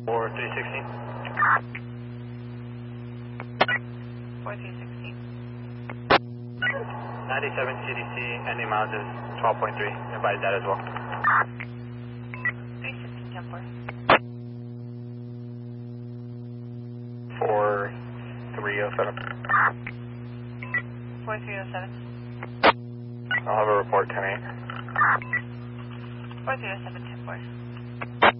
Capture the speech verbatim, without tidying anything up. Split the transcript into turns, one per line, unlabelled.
four three sixteen.
four three sixteen.
ninety-seven C D C, ending miles is twelve point three. Advise that as well.
three sixteen, ten four.
four three oh seven.
four three oh seven.
I'll have a report ten eight.
four three oh seven, ten four.